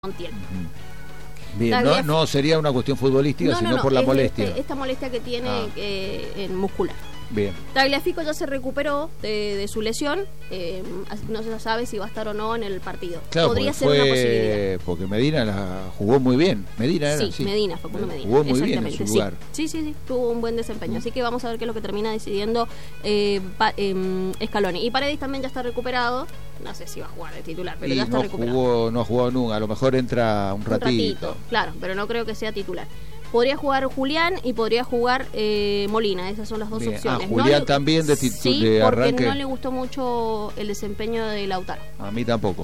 Montiel. Bien, no sería una cuestión futbolística, sino por la molestia. Esta molestia que tiene en muscular. Bien. Tagliafico ya se recuperó de su lesión, no se sabe si va a estar o no en el partido. Claro, podría ser una posibilidad. Porque Medina la jugó muy bien. Medina era, sí, Medina, Facundo Medina. Jugó muy bien en su lugar. Sí, tuvo un buen desempeño. Así que vamos a ver qué es lo que termina decidiendo Scaloni. Y Paredes también ya está recuperado. No sé si va a jugar de titular, pero ya está recuperado. No ha jugado nunca, a lo mejor entra un ratito. Claro, pero no creo que sea titular. Podría jugar Julián y podría jugar Molina, esas son las dos opciones. Julián también de arranque. Porque no le gustó mucho el desempeño de Lautaro. A mí tampoco.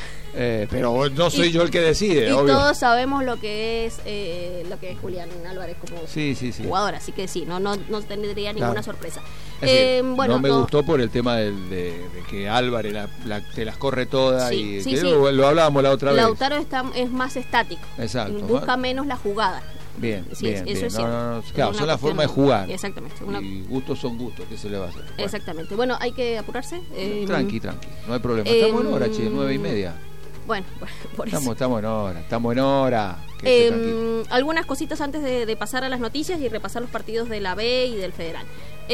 Pero no soy yo el que decide, y obvio. Todos sabemos lo que es Julián Álvarez como jugador, así que sí, no tendría ninguna sorpresa. No me gustó por el tema de que Álvarez te las corre todas lo hablábamos la otra vez. Lautaro es más estático. Exacto. Busca menos la jugada. Bien, sí, bien, eso es cierto. Claro, son la forma de jugar. Exactamente. Y gustos son gustos, ¿qué se le va a hacer? Bueno. Exactamente. Bueno, hay que apurarse. Tranqui, no hay problema. Estamos en hora, 9:30. Bueno, por eso. Estamos en hora. Algunas cositas antes de pasar a las noticias y repasar los partidos de la B y del Federal.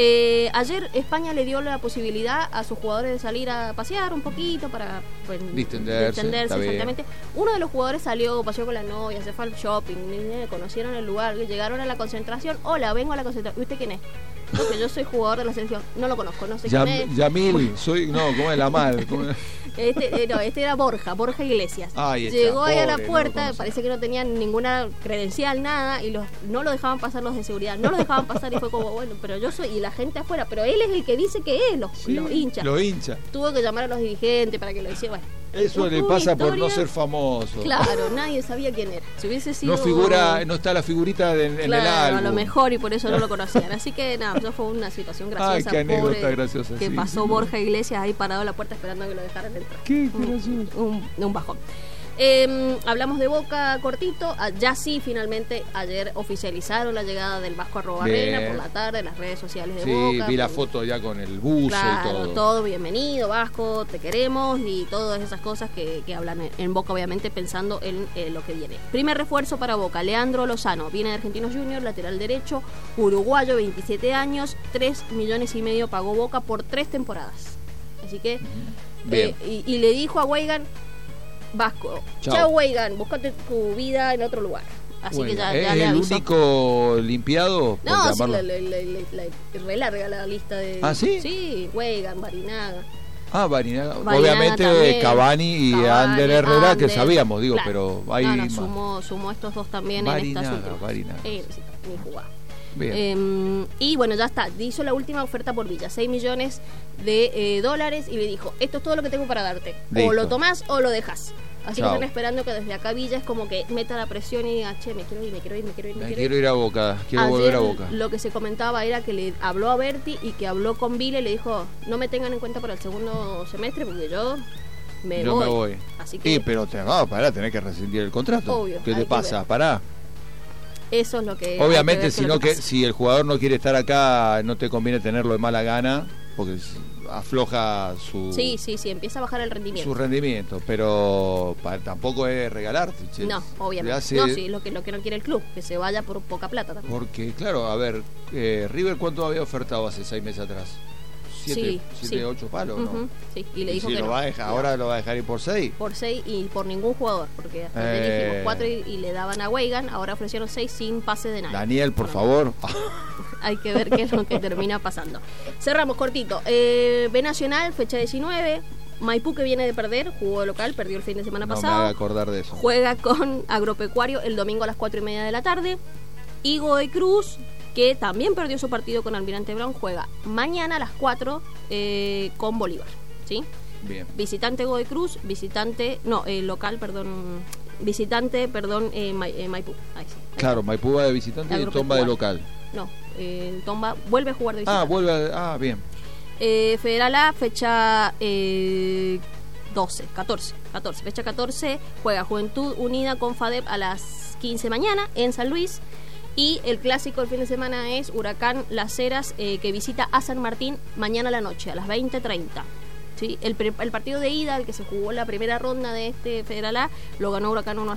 Ayer España le dio la posibilidad a sus jugadores de salir a pasear un poquito para distenderse exactamente. Uno de los jugadores paseó con la novia, se fue al shopping, conocieron el lugar, llegaron a la concentración. Hola, vengo a la concentración. ¿Y usted quién es? Porque yo soy jugador de la selección. No lo conozco, no sé quién es. Yamil, ¿cómo es la mal? Este era Borja Iglesias. Llegó ahí a la puerta, parece que no tenían ninguna credencial, nada, y no lo dejaban pasar los de seguridad, no lo dejaban pasar, y fue como, bueno, pero yo soy, y la gente afuera, pero él es el que dice que es, los hinchas. Lo hincha. Tuvo que llamar a los dirigentes para que lo hicieran. Eso le pasa por no ser famoso. Claro, nadie sabía quién era. Si hubiese sido... No está la figurita en el álbum. A lo mejor, y por eso no lo conocían. Así que nada, eso fue una situación graciosa. Ay, qué anécdota graciosa. Que pasó Borja Iglesias ahí parado a la puerta esperando que lo dejaran entrar. Qué gracioso. Un bajón. Hablamos de Boca cortito. Ya sí, finalmente ayer oficializaron la llegada del Vasco Arrobarrena por la tarde en las redes sociales de Boca. Sí, vi la foto ya con el buzo y todo bienvenido, Vasco, te queremos, y todas esas cosas que hablan en Boca, obviamente pensando en lo que viene. Primer refuerzo para Boca, Leandro Lozano, viene de Argentinos Juniors, lateral derecho, uruguayo, 27 años, 3,5 millones pagó Boca por 3 temporadas. Así que y le dijo a Weigan: Vasco, chao Weigan, búscate tu vida en otro lugar. Así que ya le avisó. ¿Es el único limpiado? No, sí, re larga la lista de... ¿Ah, sí? Sí, Weigan, Barinaga. Barinaga obviamente también, Cavani y Ander Herrera, que sabíamos, claro. Pero hay sumó estos dos también Barinaga, en esta Barinaga. Ni jugaba. Y bueno, ya está, hizo la última oferta por Villa, $6 millones, y le dijo: esto es todo lo que tengo para darte. Listo. O lo tomás o lo dejás. Así que están esperando que desde acá Villa es como que meta la presión y diga: che, me quiero ir a Boca, quiero volver a Boca. Lo que se comentaba era que le habló a Berti y que habló con Villa y le dijo: no me tengan en cuenta para el segundo semestre porque yo me voy. Así que pero tenés que rescindir el contrato. Obvio, ¿Qué te pasa? Pará. Eso es lo que... Obviamente, si el jugador no quiere estar acá, no te conviene tenerlo de mala gana, porque afloja su... Sí, empieza a bajar el rendimiento. Su rendimiento, pero tampoco es regalarte. Che. No, obviamente. No, sí, lo que no quiere el club, que se vaya por poca plata también. Porque, claro, a ver, River, ¿cuánto había ofertado hace 6 meses atrás? 7, 8 palos, ¿no? Sí, y le dijo que lo va a dejar, ahora lo va a dejar ir por 6. Por 6 y por ningún jugador, porque hasta dijimos 4 y le daban a Weigan, ahora ofrecieron 6 sin pase de nada. Daniel, por favor. Hay que ver qué es lo que termina pasando. Cerramos cortito. B Nacional, fecha 19. Maipú, que viene de perder, jugó local, perdió el fin de semana pasado. No me haga acordar de eso. Juega con Agropecuario el domingo a las 4:30 de la tarde. Y Godoy Cruz, que también perdió su partido con Almirante Brown, juega mañana a las 4 con Bolívar, ¿sí? Bien. Godoy Cruz, Maipú. Ahí sí. Claro, Maipú va de visitante y el Tomba de local. No, el Tomba vuelve a jugar de visitante. Bien. Federal A, fecha 14, fecha 14, juega Juventud Unida con FADEP a las 15 mañana en San Luis. Y el clásico del fin de semana es Huracán Las Heras, que visita a San Martín mañana a la noche, a las 20:30. ¿sí? El partido de ida, el que se jugó la primera ronda de este Federal A, lo ganó Huracán 1-0